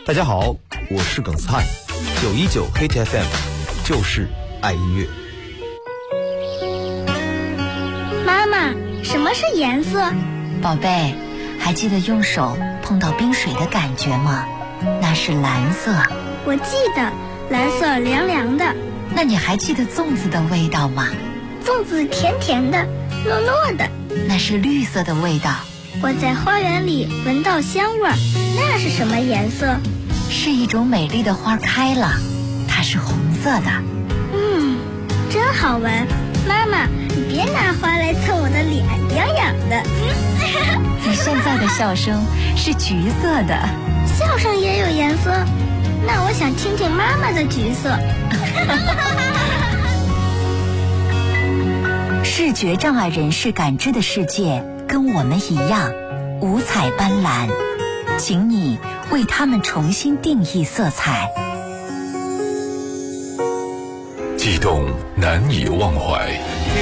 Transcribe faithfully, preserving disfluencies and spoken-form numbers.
大家好，我是耿斯汉，九一九 Hit F M 就是爱音乐。 妈妈，什么是颜色？ 宝贝，还记得用手碰到冰水的感觉吗？那是蓝色。 我记得，蓝色凉凉的。 那你还记得粽子的味道吗？ 粽子甜甜的，糯糯的。 那是绿色的味道。 我在花园里闻到香味儿，那是什么颜色？ 是一种美丽的花开了，它是红色的。 嗯，真好闻。妈妈，你别拿花来蹭我的脸，痒痒的。 你现在的笑声是橘色的。 笑声也有颜色？那我想听听妈妈的橘色。 视觉障碍人士感知的世界跟我们一样五彩斑斓，请你为他们重新定义色彩。 悸动难以忘怀，